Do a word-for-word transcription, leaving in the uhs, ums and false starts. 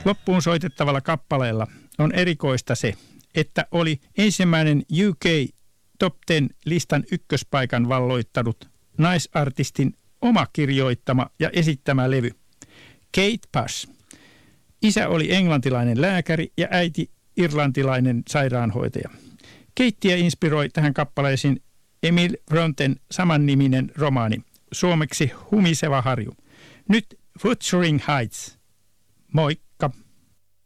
Loppuun soitettavalla kappaleella on erikoista se, että oli ensimmäinen U K Top Ten listan ykköspaikan valloittanut naisartistin oma kirjoittama ja esittämä levy. Kate Bush. Isä oli englantilainen lääkäri ja äiti irlantilainen sairaanhoitaja. Katea inspiroi tähän kappaleisiin Emil Bronten samanniminen romaani, suomeksi Humiseva harju. Nyt Wuthering Heights. Moi!